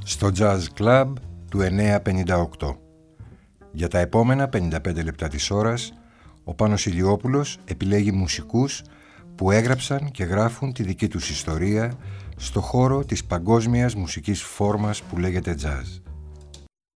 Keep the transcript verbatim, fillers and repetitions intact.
στο Jazz Club του εννιακόσια πενήντα οκτώ. Για τα επόμενα πενήντα πέντε λεπτά της ώρας, ο Πάνος Ηλιόπουλος επιλέγει μουσικούς που έγραψαν και γράφουν τη δική τους ιστορία στο χώρο της παγκόσμιας μουσικής φόρμας που λέγεται jazz.